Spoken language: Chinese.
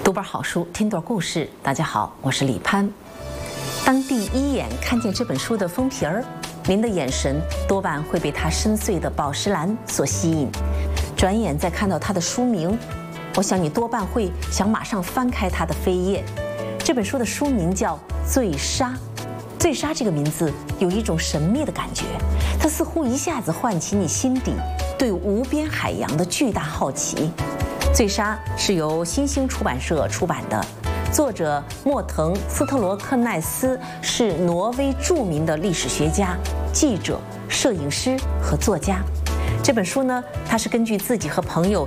读本好书，听段故事。大家好，我是李潘。当第一眼看见这本书的封皮儿，您的眼神多半会被它深邃的宝石蓝所吸引。转眼再看到它的书名，我想你多半会想马上翻开它的扉页。这本书的书名叫《醉沙》。醉沙这个名字有一种神秘的感觉，它似乎一下子唤起你心底对无边海洋的巨大好奇。醉沙是由新兴出版社出版的，作者莫腾·斯特罗克奈斯是挪威著名的历史学家、记者、摄影师和作家。这本书呢，他是根据自己和朋友